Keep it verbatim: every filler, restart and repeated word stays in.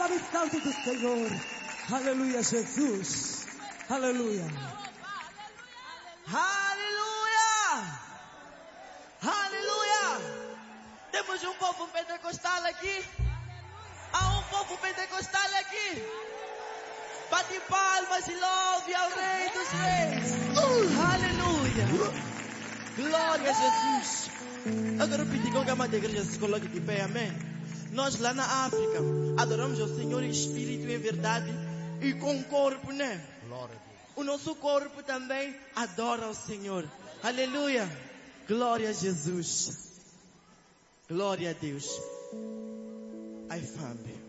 agradável canto do Senhor. Aleluia, Jesus. Aleluia. Aleluia! Aleluia! Temos um povo pentecostal aqui. Há um povo pentecostal aqui. Bate palmas e louve ao Rei dos Reis. Uh, aleluia! Glória a Jesus. Eu quero pedir que alguém da igreja se coloque de pé, amém? Nós lá na África adoramos ao Senhor em espírito e em verdade e com o corpo, né? O nosso corpo também adora ao Senhor. Aleluia! Glória a Jesus. Glória a Deus. Ai, família.